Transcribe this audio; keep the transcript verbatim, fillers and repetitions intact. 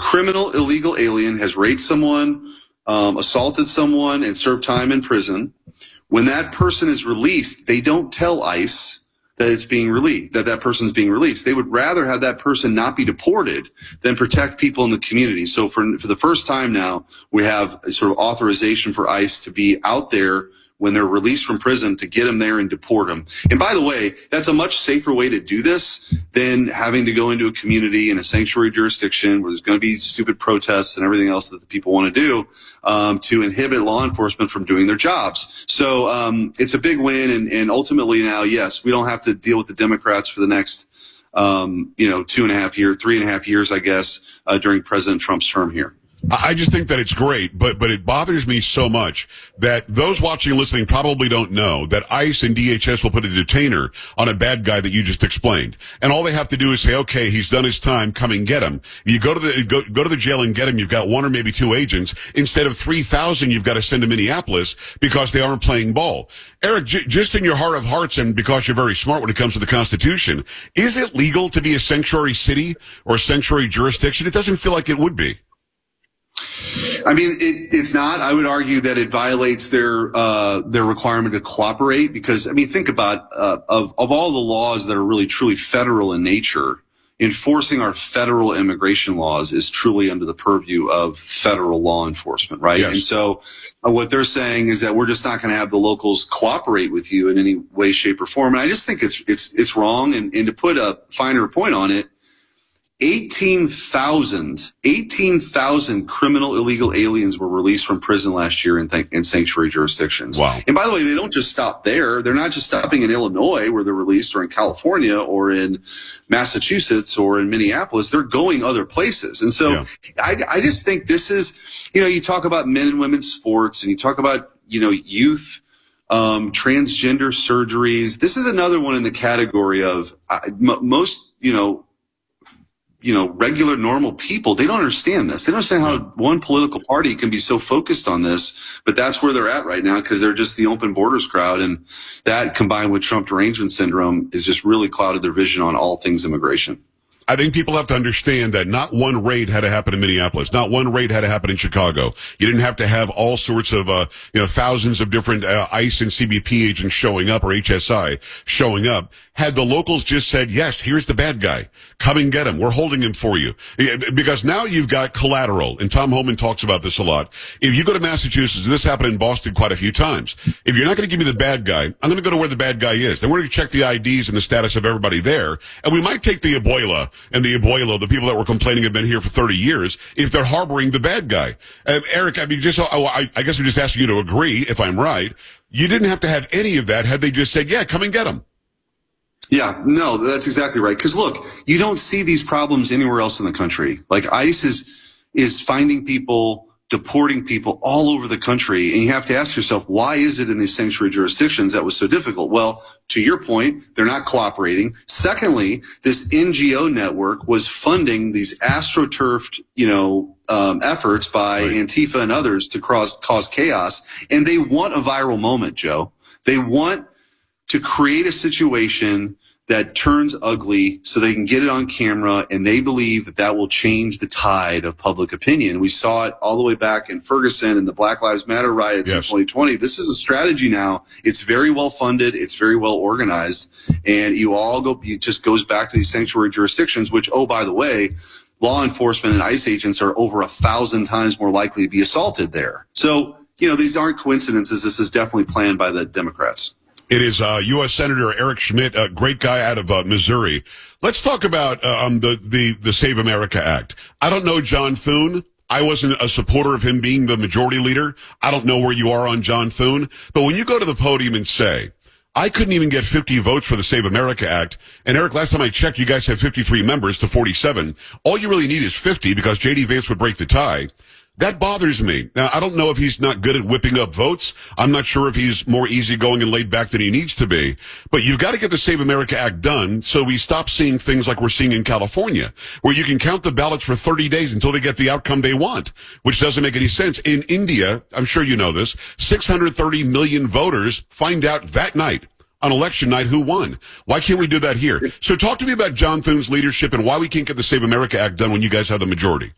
criminal illegal alien has raped someone, um, assaulted someone, and served time in prison, when that person is released, they don't tell ICE that it's being released, that that person's being released. They would rather have that person not be deported than protect people in the community. So for, for the first time now, we have a sort of authorization for ICE to be out there when they're released from prison to get them there and deport them. And by the way, that's a much safer way to do this than having to go into a community in a sanctuary jurisdiction where there's going to be stupid protests and everything else that the people want to do um, to inhibit law enforcement from doing their jobs. So um, it's a big win. And, and ultimately now, yes, we don't have to deal with the Democrats for the next, um, you know, two and a half years, three and a half years, I guess, uh, during President Trump's term here. I just think that it's great, but but it bothers me so much that those watching and listening probably don't know that ICE and D H S will put a detainer on a bad guy that you just explained, and all they have to do is say, "Okay, he's done his time. Come and get him." You go to the go, go to the jail and get him. You've got one or maybe two agents instead of three thousand. You've got to send to Minneapolis because they aren't playing ball. Eric, j- just in your heart of hearts, and because you're very smart when it comes to the Constitution, is it legal to be a sanctuary city or sanctuary jurisdiction? It doesn't feel like it would be. I mean, it, it's not. I would argue that it violates their uh, their requirement to cooperate because, I mean, think about uh, of of all the laws that are really truly federal in nature, enforcing our federal immigration laws is truly under the purview of federal law enforcement, right? Yes. And so uh, what they're saying is that we're just not going to have the locals cooperate with you in any way, shape, or form. And I just think it's it's it's wrong. And, and to put a finer point on it, eighteen thousand, eighteen thousand criminal illegal aliens were released from prison last year in, th- in sanctuary jurisdictions. Wow. And by the way, they don't just stop there. They're not just stopping in Illinois where they're released or in California or in Massachusetts or in Minneapolis. They're going other places. And so yeah. I, I just think this is, you know, you talk about men and women's sports and you talk about, you know, youth, um, transgender surgeries. This is another one in the category of uh, m- most, you know, you know, regular, normal people, they don't understand this. They don't understand how one political party can be so focused on this, but that's where they're at right now because they're just the open borders crowd. And that combined with Trump derangement syndrome has just really clouded their vision on all things immigration. I think people have to understand that not one raid had to happen in Minneapolis. Not one raid had to happen in Chicago. You didn't have to have all sorts of, uh, you know, thousands of different uh, ICE and C B P agents showing up or H S I showing up. Had the locals just said, yes, here's the bad guy. Come and get him. We're holding him for you. Because now you've got collateral, and Tom Homan talks about this a lot. If you go to Massachusetts, and this happened in Boston quite a few times, if you're not going to give me the bad guy, I'm going to go to where the bad guy is. Then we're going to check the I Ds and the status of everybody there, and we might take the Abuela and the Abuelo, the people that were complaining have been here for thirty years, if they're harboring the bad guy. Uh, Eric, I mean, just oh, I, I guess I'm just asking you to agree, if I'm right. You didn't have to have any of that had they just said, yeah, come and get him. Yeah, no, that's exactly right. Because look, you don't see these problems anywhere else in the country. Like ICE is is finding people, deporting people all over the country, and you have to ask yourself, why is it in these sanctuary jurisdictions that was so difficult? Well, to your point, they're not cooperating. Secondly, this N G O network was funding these astroturfed, you know, um, efforts by right. Antifa and others to cause cause chaos, and they want a viral moment, Joe. They want to create a situation that turns ugly so they can get it on camera, and they believe that that will change the tide of public opinion. We saw it all the way back in Ferguson and the Black Lives Matter riots yes. in twenty twenty. This is a strategy now. It's very well funded. It's very well organized. And you all go, it just goes back to these sanctuary jurisdictions, which, oh, by the way, law enforcement and ICE agents are over a thousand times more likely to be assaulted there. So, you know, these aren't coincidences. This is definitely planned by the Democrats. It is uh, U S Senator Eric Schmitt, a great guy out of uh, Missouri. Let's talk about uh, um, the, the, the Save America Act. I don't know John Thune. I wasn't a supporter of him being the majority leader. I don't know where you are on John Thune. But when you go to the podium and say, I couldn't even get fifty votes for the Save America Act, and Eric, last time I checked, you guys have fifty-three members to forty-seven. All you really need is fifty because J D Vance would break the tie. That bothers me. Now, I don't know if he's not good at whipping up votes. I'm not sure if he's more easygoing and laid back than he needs to be. But you've got to get the Save America Act done so we stop seeing things like we're seeing in California, where you can count the ballots for thirty days until they get the outcome they want, which doesn't make any sense. In India, I'm sure you know this, six hundred thirty million voters find out that night, on election night, who won. Why can't we do that here? So talk to me about John Thune's leadership and why we can't get the Save America Act done when you guys have the majority.